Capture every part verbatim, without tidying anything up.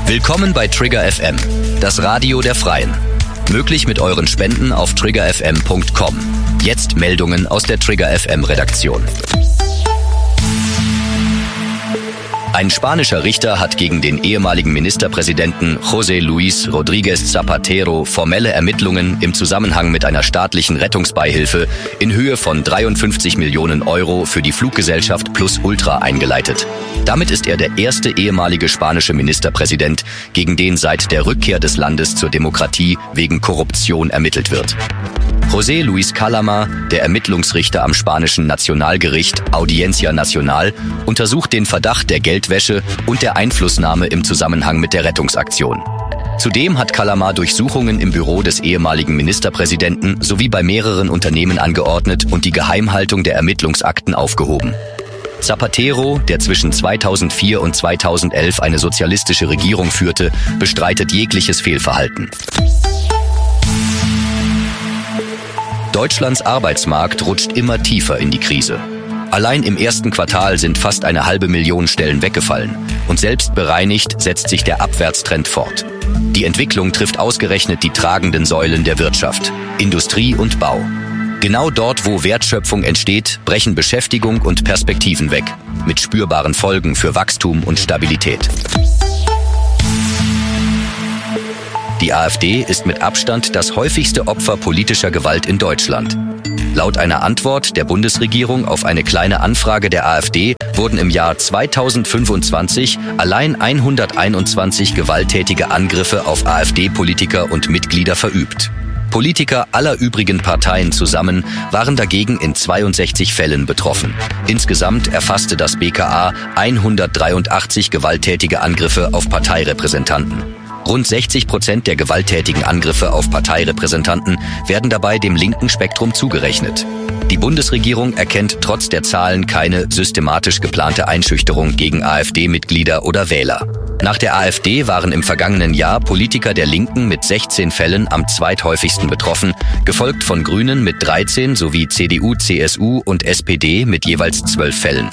Willkommen bei Trigger F M, das Radio der Freien. Möglich mit euren Spenden auf trigger f m punkt com. Jetzt Meldungen aus der Trigger F M Redaktion. Ein spanischer Richter hat gegen den ehemaligen Ministerpräsidenten José Luis Rodríguez Zapatero formelle Ermittlungen im Zusammenhang mit einer staatlichen Rettungsbeihilfe in Höhe von dreiundfünfzig Millionen Euro für die Fluggesellschaft Plus Ultra eingeleitet. Damit ist er der erste ehemalige spanische Ministerpräsident, gegen den seit der Rückkehr des Landes zur Demokratie wegen Korruption ermittelt wird. José Luis Calama, der Ermittlungsrichter am spanischen Nationalgericht Audiencia Nacional, untersucht den Verdacht der Geldwäsche und der Einflussnahme im Zusammenhang mit der Rettungsaktion. Zudem hat Calama Durchsuchungen im Büro des ehemaligen Ministerpräsidenten sowie bei mehreren Unternehmen angeordnet und die Geheimhaltung der Ermittlungsakten aufgehoben. Zapatero, der zwischen zweitausendvier und zweitausendelf eine sozialistische Regierung führte, bestreitet jegliches Fehlverhalten. Deutschlands Arbeitsmarkt rutscht immer tiefer in die Krise. Allein im ersten Quartal sind fast eine halbe Million Stellen weggefallen. Und selbst bereinigt setzt sich der Abwärtstrend fort. Die Entwicklung trifft ausgerechnet die tragenden Säulen der Wirtschaft: Industrie und Bau. Genau dort, wo Wertschöpfung entsteht, brechen Beschäftigung und Perspektiven weg, mit spürbaren Folgen für Wachstum und Stabilität. Die AfD ist mit Abstand das häufigste Opfer politischer Gewalt in Deutschland. Laut einer Antwort der Bundesregierung auf eine kleine Anfrage der AfD wurden im Jahr zweitausendfünfundzwanzig allein hunderteinundzwanzig gewalttätige Angriffe auf AfD-Politiker und Mitglieder verübt. Politiker aller übrigen Parteien zusammen waren dagegen in zweiundsechzig Fällen betroffen. Insgesamt erfasste das B K A hundertdreiundachtzig gewalttätige Angriffe auf Parteirepräsentanten. Rund sechzig Prozent der gewalttätigen Angriffe auf Parteirepräsentanten werden dabei dem linken Spektrum zugerechnet. Die Bundesregierung erkennt trotz der Zahlen keine systematisch geplante Einschüchterung gegen AfD-Mitglieder oder Wähler. Nach der AfD waren im vergangenen Jahr Politiker der Linken mit sechzehn Fällen am zweithäufigsten betroffen, gefolgt von Grünen mit dreizehn sowie C D U, C S U und S P D mit jeweils zwölf Fällen.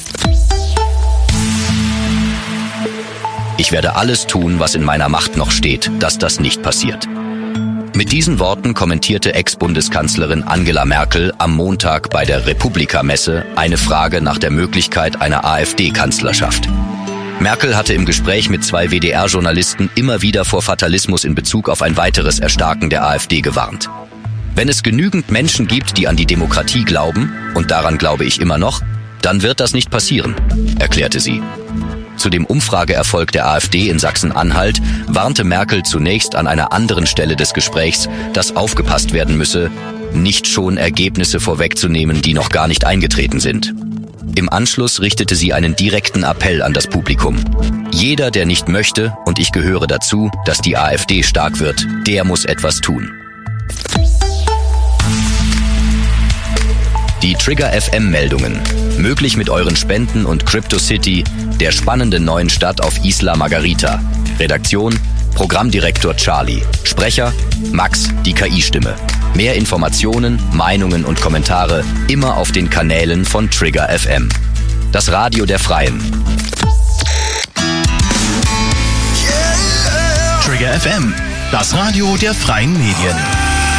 Ich werde alles tun, was in meiner Macht noch steht, dass das nicht passiert. Mit diesen Worten kommentierte Ex-Bundeskanzlerin Angela Merkel am Montag bei der Republika-Messe eine Frage nach der Möglichkeit einer AfD-Kanzlerschaft. Merkel hatte im Gespräch mit zwei W D R-Journalisten immer wieder vor Fatalismus in Bezug auf ein weiteres Erstarken der AfD gewarnt. Wenn es genügend Menschen gibt, die an die Demokratie glauben, und daran glaube ich immer noch, dann wird das nicht passieren, erklärte sie. Zu dem Umfrageerfolg der AfD in Sachsen-Anhalt warnte Merkel zunächst an einer anderen Stelle des Gesprächs, dass aufgepasst werden müsse, nicht schon Ergebnisse vorwegzunehmen, die noch gar nicht eingetreten sind. Im Anschluss richtete sie einen direkten Appell an das Publikum. Jeder, der nicht möchte, und ich gehöre dazu, dass die AfD stark wird, der muss etwas tun. Die Trigger F M-Meldungen. Möglich mit euren Spenden und Crypto City, der spannenden neuen Stadt auf Isla Margarita. Redaktion: Programmdirektor Charlie. Sprecher: Max, die K I-Stimme. Mehr Informationen, Meinungen und Kommentare immer auf den Kanälen von Trigger F M. Das Radio der Freien. Trigger F M, das Radio der Freien Medien.